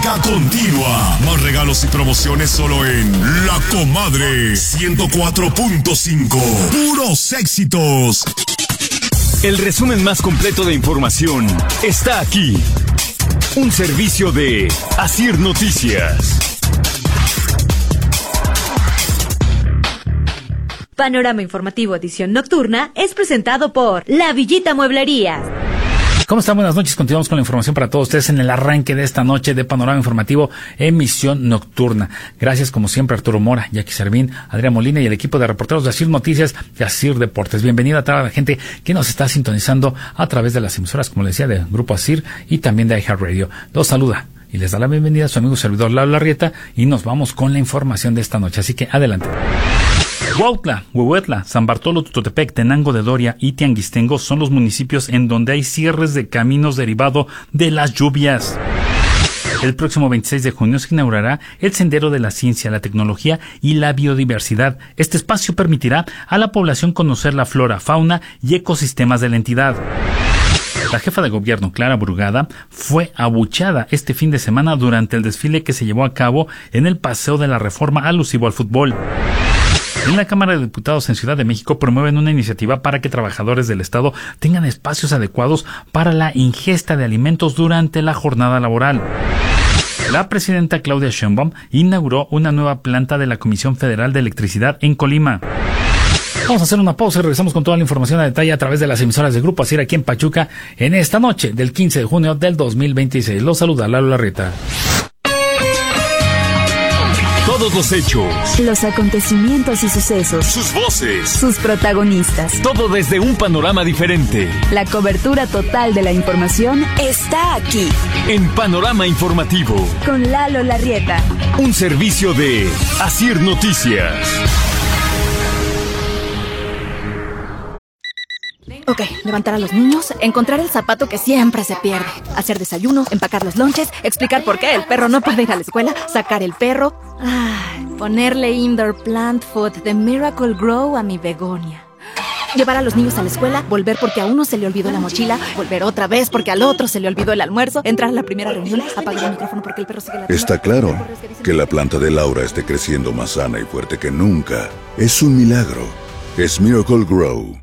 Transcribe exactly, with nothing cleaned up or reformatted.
música continua. Más regalos y promociones solo en La Comadre ciento cuatro punto cinco. Puros éxitos. El resumen más completo de información está aquí. Un servicio de Asir Noticias. Panorama Informativo edición nocturna es presentado por La Villita Mueblería. ¿Cómo están? Buenas noches. Continuamos con la información para todos ustedes en el arranque de esta noche de Panorama Informativo, emisión nocturna. Gracias, como siempre, Arturo Mora, Jackie Servín, Adrián Molina y el equipo de reporteros de Asir Noticias y Asir Deportes. Bienvenida a toda la gente que nos está sintonizando a través de las emisoras, como les decía, del Grupo Asir y también de iHeartRadio. Los saluda y les da la bienvenida a su amigo servidor Lalo Larrieta y nos vamos con la información de esta noche. Así que adelante. Huautla, Huehuetla, San Bartolo, Tutotepec, Tenango de Doria y Tianguistengo son los municipios en donde hay cierres de caminos derivado de las lluvias. El próximo veintiséis de junio se inaugurará el Sendero de la Ciencia, la Tecnología y la Biodiversidad. Este espacio permitirá a la población conocer la flora, fauna y ecosistemas de la entidad. La jefa de gobierno, Clara Brugada, fue abucheada este fin de semana durante el desfile que se llevó a cabo en el Paseo de la Reforma alusivo al fútbol. En la Cámara de Diputados en Ciudad de México promueven una iniciativa para que trabajadores del Estado tengan espacios adecuados para la ingesta de alimentos durante la jornada laboral. La presidenta Claudia Sheinbaum inauguró una nueva planta de la Comisión Federal de Electricidad en Colima. Vamos a hacer una pausa y regresamos con toda la información a detalle a través de las emisoras de Grupo Asir aquí en Pachuca en esta noche del quince de junio del dos mil veintiséis. Los saluda Lalo Larrieta. Todos los hechos, los acontecimientos y sucesos, sus voces, sus protagonistas, todo desde un panorama diferente. La cobertura total de la información está aquí, en Panorama Informativo, con Lalo Larrieta. Un servicio de Asir Noticias. Ok, levantar a los niños, encontrar el zapato que siempre se pierde, hacer desayuno, empacar los lonches, explicar por qué el perro no puede ir a la escuela, sacar el perro, ay, ponerle indoor plant food de Miracle Grow a mi begonia. Llevar a los niños a la escuela, volver porque a uno se le olvidó la mochila, volver otra vez porque al otro se le olvidó el almuerzo, entrar a la primera reunión, apagar el micrófono porque el perro sigue la... Está claro que la planta de Laura esté creciendo más sana y fuerte que nunca. Es un milagro. Es Miracle Grow.